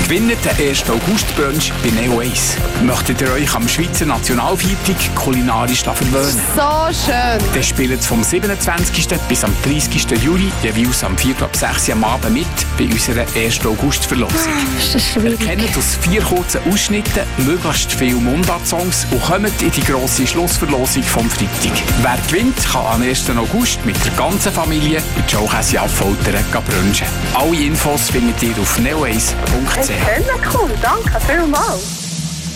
Gewinnt den 1. August-Brunch bei Neo 1. Möchtet ihr euch am Schweizer Nationalviertag kulinarisch verwöhnen? So schön! Dann spielt vom 27. bis am 30. Juli jeweils am 4. ab 6 Uhr am Abend mit bei unserer 1. August-Verlosung. Ist das schwierig? Erkennt aus 4 kurzen Ausschnitten möglichst viele Mundart-Songs und kommt in die grosse Schlussverlosung vom Freitag. Wer gewinnt, kann am 1. August mit der ganzen Familie bei Joe Käsi Affoltern brunchen. Alle Infos findet ihr auf neoace.ch. Cool, danke vielmals.